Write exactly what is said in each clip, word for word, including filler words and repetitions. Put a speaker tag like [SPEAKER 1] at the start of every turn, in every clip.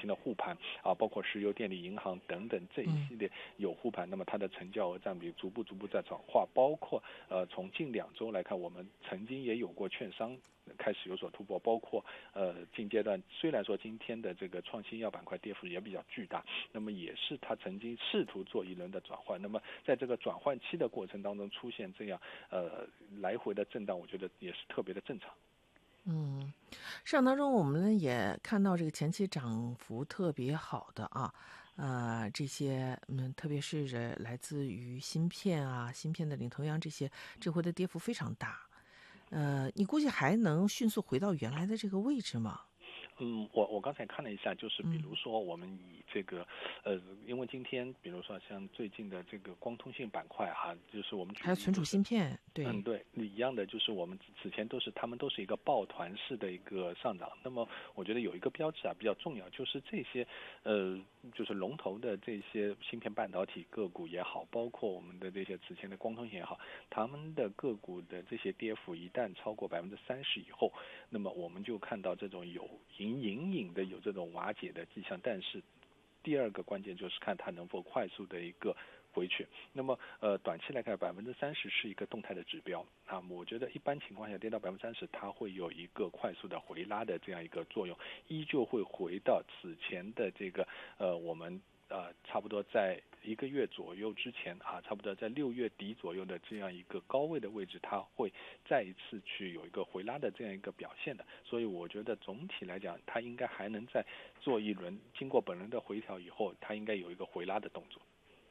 [SPEAKER 1] 型的护盘啊，包括石油、电力、银行等等这一系列有护盘，那么它的成交额占比逐步逐步在转化，包括呃从近两周来看，我们曾经也有过券商开始有所突破，包括呃近阶段虽然说今天的这个创新药板块跌幅也比较巨大，那么也是它曾经试图做一轮的转换，那么在这个转换期的过程当中出现这样呃来回的震荡，我觉得也是特别的正常。
[SPEAKER 2] 嗯，市场当中我们也看到这个前期涨幅特别好的啊，呃，这些嗯，特别是来自于芯片啊、芯片的领头羊这些，这回的跌幅非常大。呃，你估计还能迅速回到原来的这个位置吗？
[SPEAKER 1] 嗯，我我刚才看了一下，就是比如
[SPEAKER 2] 嗯，
[SPEAKER 1] 说我们以这个，呃，因为今天比如说像最近的这个光通信板块哈、就是我们举
[SPEAKER 2] 还有存储
[SPEAKER 1] 例就是，
[SPEAKER 2] 芯片，
[SPEAKER 1] 嗯，
[SPEAKER 2] 对。
[SPEAKER 1] 对，一样的，就是我们此前都是他们都是一个抱团式的一个上涨。那么我觉得有一个标志啊比较重要，就是这些呃就是龙头的这些芯片半导体个股也好，包括我们的这些此前的光通信也好，他们的个股的这些跌幅一旦超过百分之三十以后，那么我们就看到这种有隐隐隐的有这种瓦解的迹象。但是第二个关键就是看它能否快速的一个回去。那么呃，短期来看，百分之三十是一个动态的指标啊。我觉得一般情况下跌到百分之三十，它会有一个快速的回拉的这样一个作用，依旧会回到此前的这个呃我们。呃，差不多在一个月左右之前啊，差不多在六月底左右的这样一个高位的位置，它会再一次去有一个回拉的这样一个表现的。所以我觉得总体来讲，它应该还能再做一轮，经过本轮的回调以后，它应该有一个回拉的动作。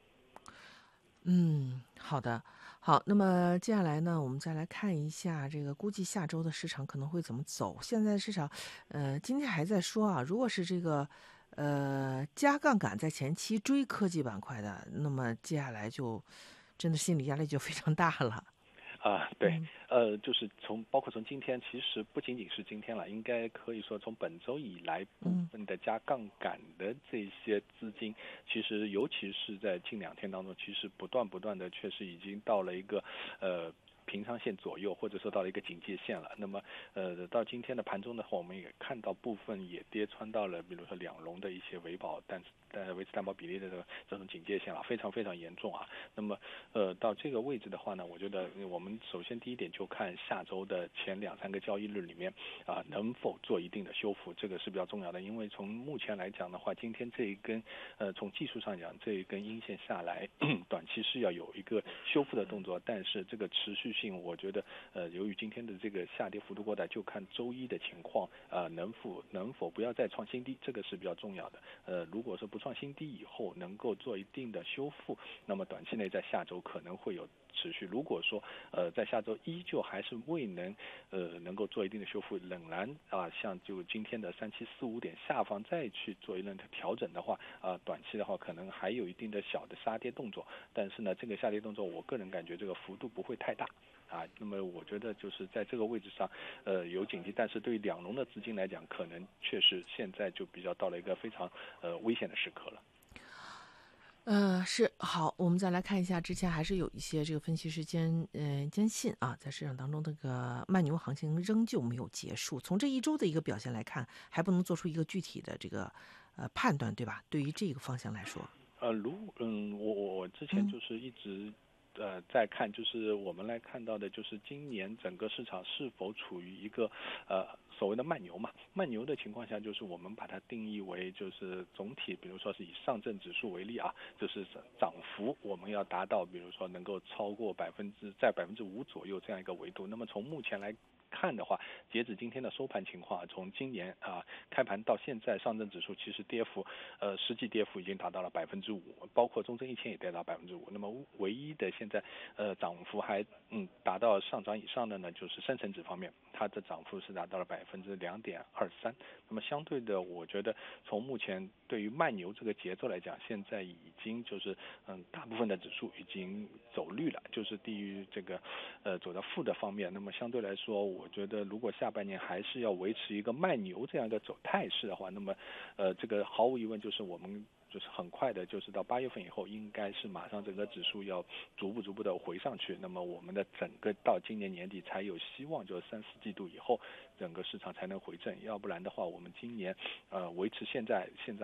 [SPEAKER 2] 嗯，好的，好。那么接下来呢，我们再来看一下这个，估计下周的市场可能会怎么走。现在市场，呃，今天还在说啊，如果是这个，呃，加杠杆在前期追科技板块的，那么接下来就真的心理压力就非常大了。
[SPEAKER 1] 啊，对，
[SPEAKER 2] 嗯
[SPEAKER 1] 呃，就是从包括从今天，其实不仅仅是今天了，应该可以说从本周以来，部
[SPEAKER 2] 嗯。
[SPEAKER 1] 分的加杠杆的这些资金，其实尤其是在近两天当中，其实不断不断的，确实已经到了一个呃。平仓线左右，或者说到了一个警戒线了。那么，呃，到今天的盘中的话，我们也看到部分也跌穿到了，比如说两龙的一些维保但呃维持担保比例的这个这种警戒线了，非常非常严重啊。那么，呃，到这个位置的话呢，我觉得我们首先第一点就看下周的前两三个交易日里面啊、能否做一定的修复，这个是比较重要的。因为从目前来讲的话，今天这一根呃从技术上讲这一根阴线下来，短期是要有一个修复的动作，但是这个持续性，我觉得呃由于今天的这个下跌幅度过大，就看周一的情况啊、能否能否不要再创新低，这个是比较重要的。呃，如果说不创新低以后能够做一定的修复，那么短期内在下周可能会有持续。如果说呃在下周依旧还是未能呃能够做一定的修复，仍然啊、像就今天的三七四五点下方再去做一轮的调整的话啊、短期的话可能还有一定的小的杀跌动作，但是呢这个下跌动作我个人感觉这个幅度不会太大。啊，那么我觉得就是在这个位置上，呃，有警惕，但是对于两龙的资金来讲，可能确实现在就比较到了一个非常呃危险的时刻了。
[SPEAKER 2] 呃，是好，我们再来看一下，之前还是有一些这个分析师坚呃坚信啊，在市场当中这个慢牛行情仍旧没有结束。从这一周的一个表现来看，还不能做出一个具体的这个呃判断，对吧？对于这个方向来说，
[SPEAKER 1] 呃，如嗯，我我我之前
[SPEAKER 2] 嗯
[SPEAKER 1] 就是一直呃在看，就是我们来看到的，就是今年整个市场是否处于一个呃所谓的慢牛嘛？慢牛的情况下，就是我们把它定义为就是总体，比如说是以上证指数为例啊，就是涨幅我们要达到，比如说能够超过百分之在百分之五左右这样一个维度。那么从目前来看的话，截止今天的收盘情况，从今年啊开盘到现在，上证指数其实跌幅，呃，实际跌幅已经达到了百分之五，包括中证一千也跌到百分之五。那么唯一的现在呃涨幅还嗯达到上涨以上的呢，就是深成指方面，它的涨幅是达到了百分之两点二三。那么相对的，我觉得从目前对于慢牛这个节奏来讲，现在已经就是嗯大部分的指数已经走绿了，就是低于这个呃走到负的方面。那么相对来说，我觉得如果下半年还是要维持一个慢牛这样一个走态势的话，那么呃这个毫无疑问就是我们就是很快的，就是到八月份以后，应该是马上整个指数要逐步逐步的回上去。那么我们的整个到今年年底才有希望，就是三四季度以后，整个市场才能回正。要不然的话，我们今年呃维持现在现在。